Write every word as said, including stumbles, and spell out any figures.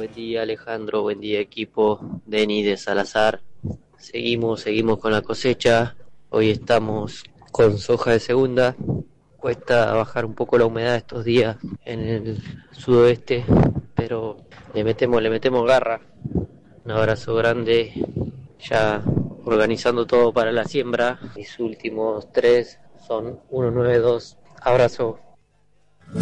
buen día Alejandro, buen día equipo, Denis de Salazar. Seguimos, seguimos con la cosecha. Hoy estamos con soja de segunda. Cuesta bajar un poco la humedad estos días en el sudoeste, pero le metemos, le metemos garra. Un abrazo grande, ya organizando todo para la siembra. Mis últimos tres son uno nueve dos. Abrazo.